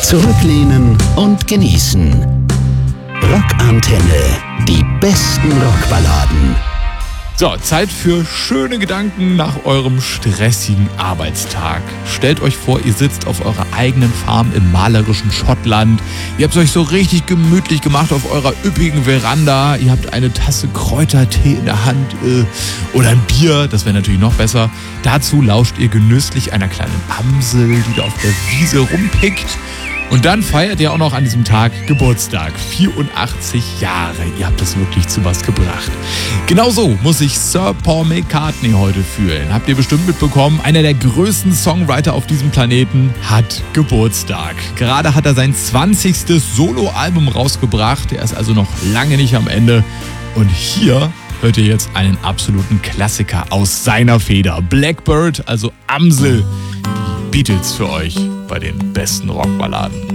Zurücklehnen und genießen. Rockantenne. Die besten Rockballaden. So, Zeit für schöne Gedanken nach eurem stressigen Arbeitstag. Stellt euch vor, ihr sitzt auf eurer eigenen Farm im malerischen Schottland. Ihr habt es euch so richtig gemütlich gemacht auf eurer üppigen Veranda. Ihr habt eine Tasse Kräutertee in der Hand oder ein Bier, das wäre natürlich noch besser. Dazu lauscht ihr genüsslich einer kleinen Amsel, die da auf der Wiese rumpickt. Und dann feiert ihr auch noch an diesem Tag Geburtstag. 84 Jahre. Ihr habt es wirklich zu was gebracht. Genauso muss sich Sir Paul McCartney heute fühlen. Habt ihr bestimmt mitbekommen, einer der größten Songwriter auf diesem Planeten hat Geburtstag. Gerade hat er sein 20. Soloalbum rausgebracht. Er ist also noch lange nicht am Ende. Und hier hört ihr jetzt einen absoluten Klassiker aus seiner Feder. Blackbird, also Amsel. Die Beatles für euch bei den besten Rockballaden.